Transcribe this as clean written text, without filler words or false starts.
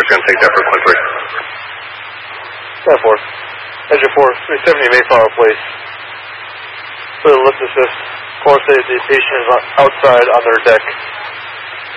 is going to take that for Quinn 3. 4. Engine 4, 370 Mayflower Place. For the lift assist, 4 safety, patient is outside on their deck.